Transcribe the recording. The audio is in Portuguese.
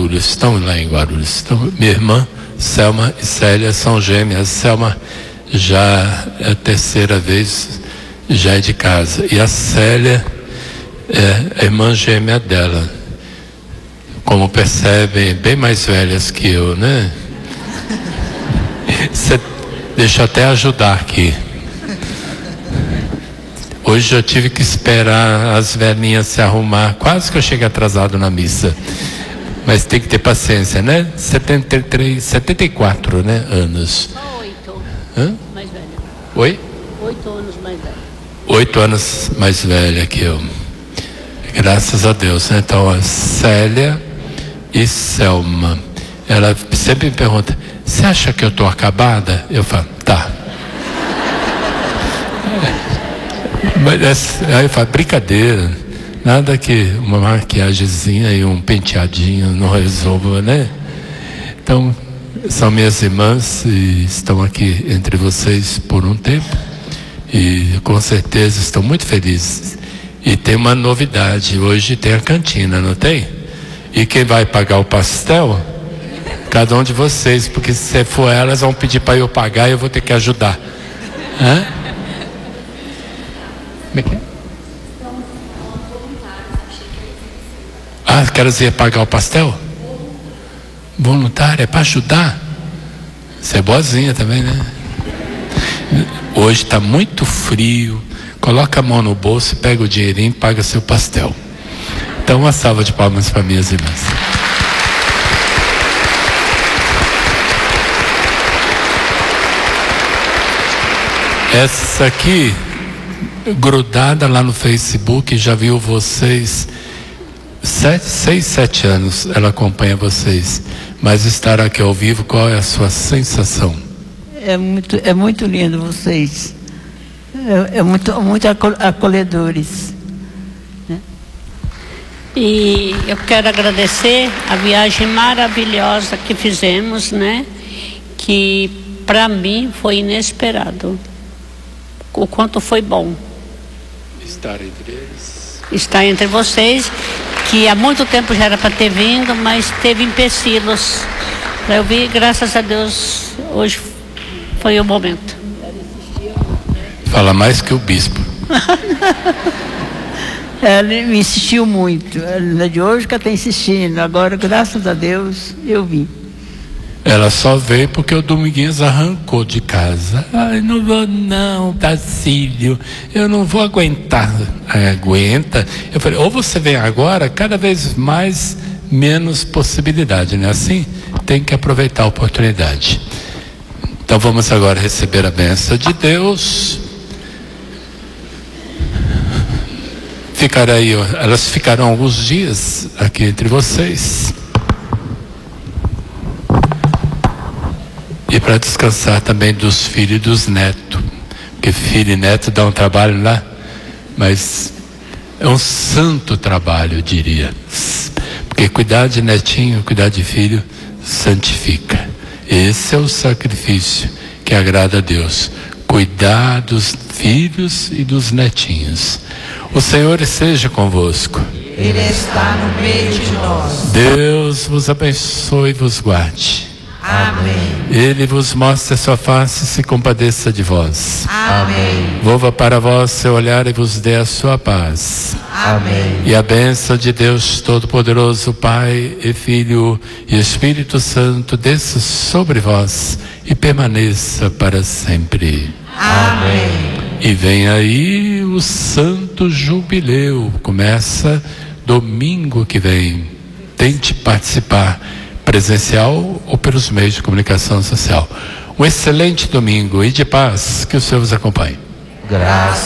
Guarulhos, estão lá em Guarulhos. Então, minha irmã Selma e Célia são gêmeas. Selma já é a terceira vez, já é de casa. E a Célia é a irmã gêmea dela. Como percebem, bem mais velhas que eu, né? Deixa eu até ajudar aqui. Hoje eu tive que esperar as velhinhas se arrumar. Quase que eu cheguei atrasado na missa. Mas tem que ter paciência, né? 74, né? Anos. Só 8. Hã? Mais velha. Oi? 8 anos mais velha. 8 anos mais velha que eu. Graças a Deus, né? Então, a Célia e Selma. Ela sempre me pergunta: você acha que eu estou acabada? Eu falo: tá. Mas aí eu falo: brincadeira. Nada que uma maquiagemzinha e um penteadinho não resolva, né? Então, são minhas irmãs e estão aqui entre vocês por um tempo. E com certeza estão muito felizes. E tem uma novidade: hoje tem a cantina, não tem? E quem vai pagar o pastel? Cada um de vocês, porque se for elas vão pedir para eu pagar e eu vou ter que ajudar. Hã? Como é que é? Ah, que elas iam pagar o pastel? Voluntária, é para ajudar? Você é boazinha também, né? Hoje está muito frio. Coloca a mão no bolso, pega o dinheirinho e paga seu pastel. Então, uma salva de palmas para minhas irmãs. Essa aqui, grudada lá no Facebook, já viu vocês 6, 7 anos, ela acompanha vocês. Mas estar aqui ao vivo, qual é a sua sensação? É muito lindo vocês. Muito acolhedores. Né? E eu quero agradecer a viagem maravilhosa que fizemos, né? Que para mim foi inesperado. O quanto foi bom estar entre eles. Estar entre vocês, que há muito tempo já era para ter vindo, mas teve empecilhos. Eu vi, graças a Deus, hoje foi o momento. Fala mais que o bispo. Ela me insistiu muito. Ela de hoje que ela está insistindo. Agora, graças a Deus, eu vim. Ela só veio porque o Dominguinhos arrancou de casa. Ai, não vou não, Tacílio. Eu não vou aguentar. Aguenta. Eu falei: ou você vem agora, cada vez mais, menos possibilidade, né? Assim, tem que aproveitar a oportunidade. Então vamos agora receber a bênção de Deus. Elas ficarão alguns dias aqui entre vocês. E para descansar também dos filhos e dos netos. Porque filho e neto dá um trabalho lá, mas é um santo trabalho, eu diria. Porque cuidar de netinho, cuidar de filho, santifica. Esse é o sacrifício que agrada a Deus. Cuidar dos filhos e dos netinhos. O Senhor esteja convosco. Ele está no meio de nós. Deus vos abençoe e vos guarde. Amém. Ele vos mostre a sua face e se compadeça de vós. Amém. Volva para vós seu olhar e vos dê a sua paz. Amém. E a bênção de Deus Todo-Poderoso, Pai e Filho e Espírito Santo, desça sobre vós e permaneça para sempre. Amém. E vem aí o Santo Jubileu. Começa domingo que vem. Tente participar, presencial ou pelos meios de comunicação social. Um excelente domingo e de paz, que o Senhor vos acompanhe. Graças